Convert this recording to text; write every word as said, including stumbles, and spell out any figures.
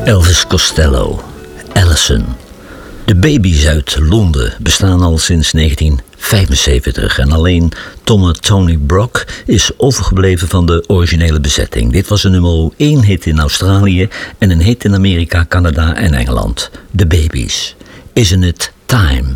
Elvis Costello, Allison. De Babies uit Londen bestaan al sinds negentien vijfenzeventig en alleen Tomme Tony Brock is overgebleven van de originele bezetting. Dit was een nummer één hit in Australië en een hit in Amerika, Canada en Engeland. The Babies. Isn't it time?